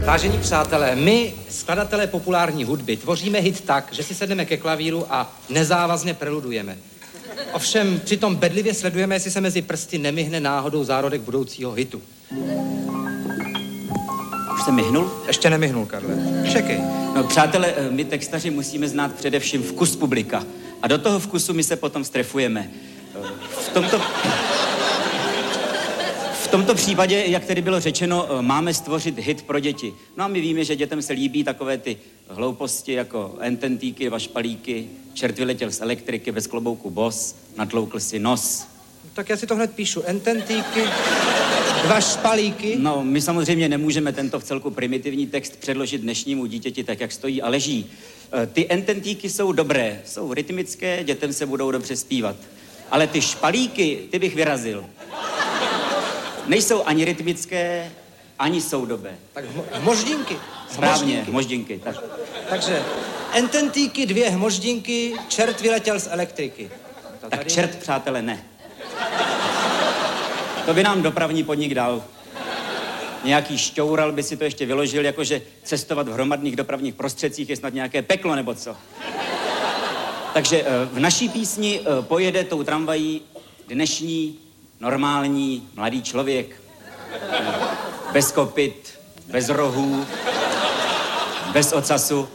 Vážení přátelé, my, skladatelé populární hudby, tvoříme hit tak, že si sedneme ke klavíru a nezávazně preludujeme. Ovšem přitom bedlivě sledujeme, jestli se mezi prsty nemyhne náhodou zárodek budoucího hitu. Už se myhnul? Ještě nemyhnul, Karle. Čekej. No, přátelé, my textaři musíme znát především vkus publika. A do toho vkusu my se potom strefujeme. V tomto případě, jak tedy bylo řečeno, máme stvořit hit pro děti. No a my víme, že dětem se líbí takové ty hlouposti jako ententíky, vašpalíky, čert vyletěl z elektriky, bez klobouku bos, natloukl si nos. Tak já si to hned píšu. Ententíky, dva špalíky. No, my samozřejmě nemůžeme tento vcelku primitivní text předložit dnešnímu dítěti tak, jak stojí a leží. Ty ententíky jsou dobré, jsou rytmické, dětem se budou dobře zpívat. Ale ty špalíky, ty bych vyrazil. Nejsou ani rytmické, ani soudobé. Tak hmoždinky. Správně, hmoždinky. Tak. Takže ententíky, dvě hmoždinky, čert vyletěl z elektriky. Tak čert, přátelé, ne. To by nám dopravní podnik dal. Nějaký šťoural by si to ještě vyložil, jakože cestovat v hromadných dopravních prostředcích je snad nějaké peklo, nebo co. Takže v naší písni pojede tou tramvají dnešní normální mladý člověk. Bez kopyt, bez rohů, bez ocasu.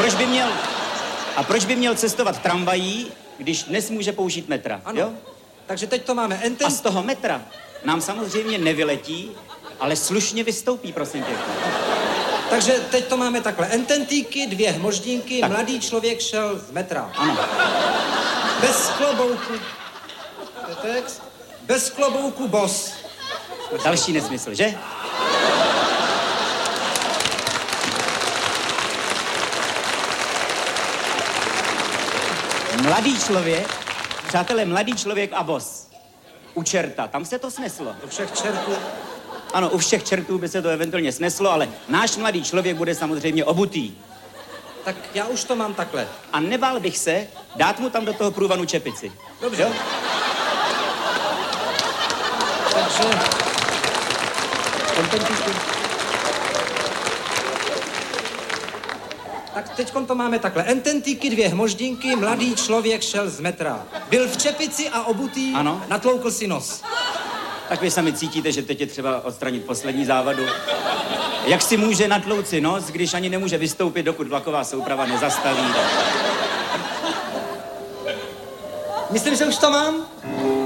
A proč by měl cestovat tramvají, když dnes může použít metra? Ano. Jo? Takže teď to máme A z toho metra nám samozřejmě nevyletí, ale slušně vystoupí, prosím pěkně. Takže teď to máme takhle. Ententíky, dvě hmoždinky, tak. Mladý člověk šel z metra. Ano. Bez klobouku. To je text. Bez klobouku bos. Další nesmysl, že? Mladý člověk, přátelé, mladý člověk a bos. U čerta, tam se to sneslo. U všech čertů. Ano, u všech čertů by se to eventuálně sneslo, ale náš mladý člověk bude samozřejmě obutý. Tak já už to mám takhle. A nebál bych se dát mu tam do toho průvanu čepici. Dobře. Jo? Takže... Tak teďkon to máme takhle. Ententíky, dvě hmoždinky, mladý člověk šel z metra. Byl v čepici a obutý, ano. Natloukl si nos. Tak vy sami cítíte, že teď je třeba odstranit poslední závadu. Jak si může natlouci nos, když ani nemůže vystoupit, dokud vlaková souprava nezastaví? Myslím, že už to mám.